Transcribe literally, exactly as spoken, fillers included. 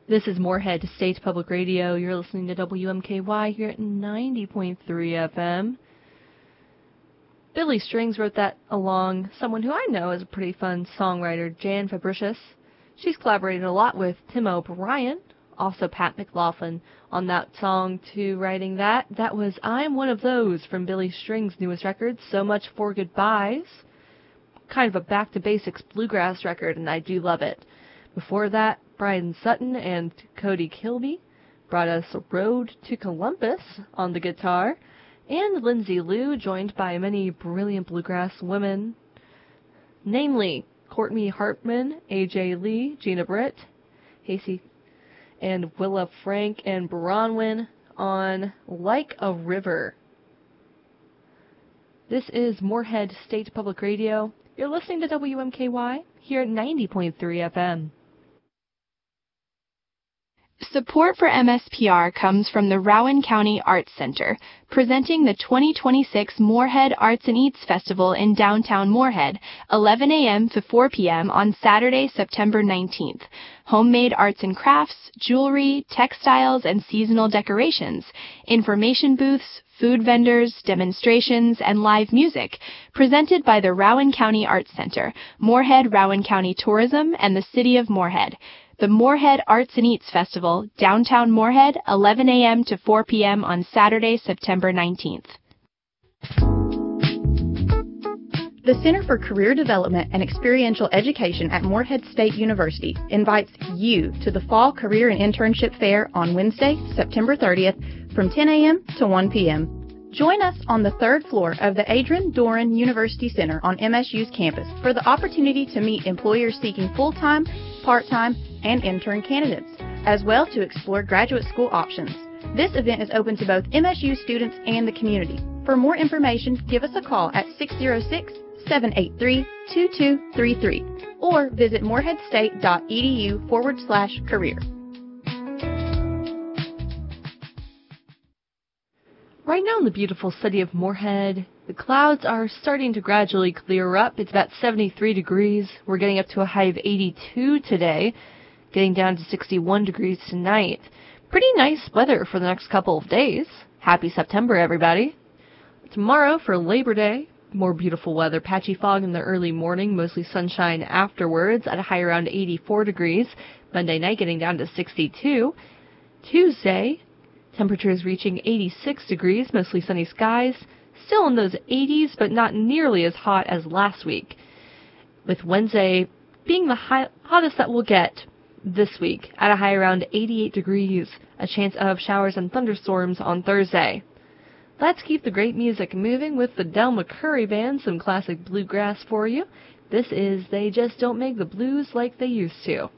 This is Moorhead State Public Radio. You're listening to W M K Y here at ninety point three F M. Billy Strings wrote that along someone who I know is a pretty fun songwriter, Jan Fabricius. She's collaborated a lot with Tim O'Brien, also Pat McLaughlin, on that song too, writing that. That was I'm One of Those from Billy Strings' newest record, So Much for Goodbyes. Kind of a back-to-basics bluegrass record, and I do love it. Before that, Brian Sutton and Cody Kilby brought us Road to Columbus on the guitar, and Lindsay Lou, joined by many brilliant bluegrass women, namely Courtney Hartman, A J Lee, Gina Britt, Hasey, and Willa Frank and Bronwyn on Like a River. This is Moorhead State Public Radio. You're listening to W M K Y here at ninety point three F M. Support for M S P R comes from the Rowan County Arts Center, presenting the twenty twenty-six Moorhead Arts and Eats Festival in downtown Moorhead, eleven a.m. to four p.m. on Saturday, September nineteenth. Homemade arts and crafts, jewelry, textiles, and seasonal decorations, information booths, food vendors, demonstrations, and live music, presented by the Rowan County Arts Center, Moorhead Rowan County Tourism, and the City of Moorhead. The Moorhead Arts and Eats Festival, downtown Moorhead, eleven a.m. to four p.m. on Saturday, September nineteenth. The Center for Career Development and Experiential Education at Moorhead State University invites you to the Fall Career and Internship Fair on Wednesday, September thirtieth from ten a.m. to one p.m. Join us on the third floor of the Adrian Doran University Center on M S U's campus for the opportunity to meet employers seeking full-time, part-time, and intern candidates, as well to explore graduate school options. This event is open to both M S U students and the community. For more information, give us a call at six oh six, seven eight three, two two three three or visit moorheadstate.edu forward slash career. Right now in the beautiful city of Moorhead, the clouds are starting to gradually clear up. It's about seventy-three degrees. We're getting up to a high of eighty-two today, getting down to sixty-one degrees tonight. Pretty nice weather for the next couple of days. Happy September, everybody. Tomorrow for Labor Day, more beautiful weather. Patchy fog in the early morning, mostly sunshine afterwards at a high around eighty-four degrees. Monday night getting down to sixty-two. Tuesday, temperatures reaching eighty-six degrees, mostly sunny skies. Still in those eighties, but not nearly as hot as last week. With Wednesday being the high, hottest that we'll get this week at a high around eighty-eight degrees. A chance of showers and thunderstorms on Thursday. Let's keep the great music moving with the Del McCoury Band, some classic bluegrass for you. This is They Just Don't Make the Blues Like They Used to.